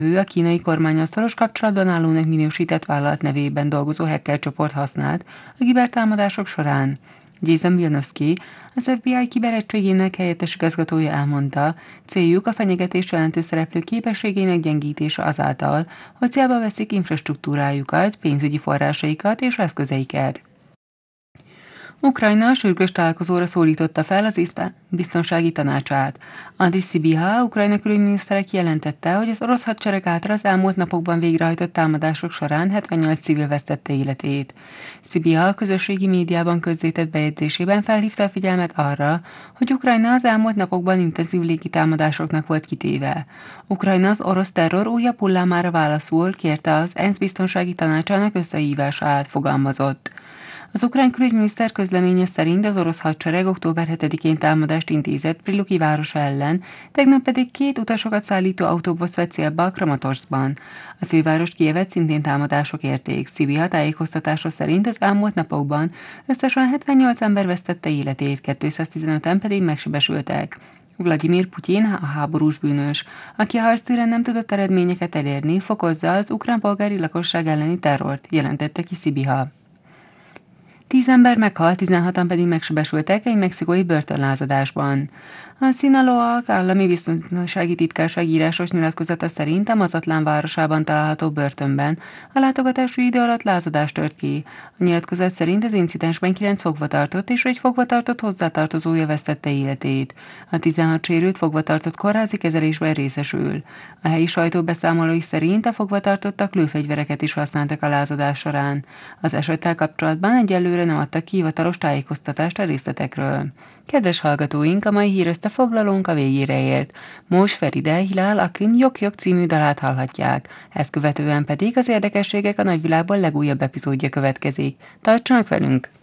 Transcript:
Ő a kínai kormánnyal szoros kapcsolatban állónak minősített vállalat nevében dolgozó hacker csoport használt a kibertámadások során. Jason Vilnoszky, az FBI kiberegységének helyettes igazgatója elmondta, céljuk a fenyegetés jelentő szereplő képességének gyengítése azáltal, hogy célba veszik infrastruktúrájukat, pénzügyi forrásaikat és eszközeiket. Ukrajna sürgős találkozóra szólította fel az biztonsági tanácsát. Andris Szibiha, Ukrajna külügyminisztere kijelentette, hogy az orosz hadsereg által az elmúlt napokban végrehajtott támadások során 78 civil vesztette életét. Szibiha a közösségi médiában közzétett bejegyzésében felhívta a figyelmet arra, hogy Ukrajna az elmúlt napokban intenzív légitámadásoknak volt kitéve. Ukrajna az orosz terror újabb hullámára válaszul kérte az ENSZ biztonsági tanácsának összehívását, fogalmazott. Az ukrán külügyminiszter közleménye szerint az orosz hadsereg október 7-én támadást intézett Priluki városa ellen, tegnap pedig 2 utasokat szállító autóbusz vett célba Kramatorszkban. A főváros Kijevet szintén támadások érték. Szibiha tájékoztatása szerint az elmúlt napokban összesen 78 ember vesztette életét, 215-en pedig megsebesültek. Vladimir Putyin, a háborús bűnös, aki a harctéren nem tudott eredményeket elérni, fokozza az ukrán polgári lakosság elleni terrort, jelentette ki Szibiha. 10 ember meghalt, 16-an pedig megsebesültek egy mexikói börtönlázadásban. A Sinaloa állami biztonsági titkárság írásos nyilatkozata szerint a Mazatlán városában található börtönben a látogatási idő alatt lázadás tört ki. A nyilatkozat szerint az incidensben 9 fogvatartott és egy fogvatartott hozzátartozója vesztette életét. A 16 sérült fogvatartott kórházi kezelésben részesül. A helyi sajtó beszámolói szerint a fogvatartottak lőfegyvereket is használtak a lázadás során. Az esettel kapcsolatban egyelőre nem adtak ki hivatalos tájékoztatást a részletekről. Kedves hallgatóink, a mai hírösszefoglalónk a végére ért. Most Feride Hilal Akin Jok-Jok című dalát hallhatják. Ezt követően pedig az érdekességek a nagyvilágban legújabb epizódja következik. Tartsanak velünk!